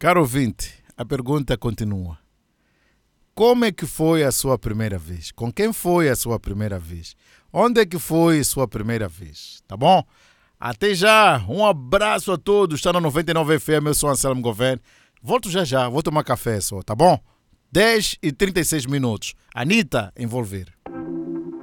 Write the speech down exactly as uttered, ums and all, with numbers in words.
Caro ouvinte, a pergunta continua. Como é que foi a sua primeira vez? Com quem foi a sua primeira vez? Onde é que foi a sua primeira vez? Tá bom? Até já. Um abraço a todos. Está na noventa e nove F M. Eu sou Anselmo Governo. Volto já já. Vou tomar café só, tá bom? dez e trinta e seis minutos. Anitta, envolver.